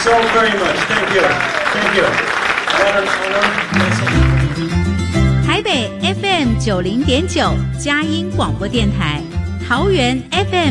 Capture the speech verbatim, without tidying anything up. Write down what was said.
so very much. Thank you. Thank you. Honor, honor. 台北 F M 九零点九佳音广播电台，桃园 F M